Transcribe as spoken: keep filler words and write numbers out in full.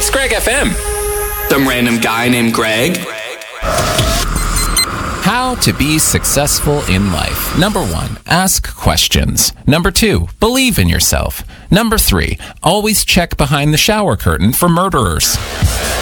It's Greg F M. Some random guy named Greg. How to be successful in life. Number one, ask questions. Number two, believe in yourself. Number three, always check behind the shower curtain for murderers.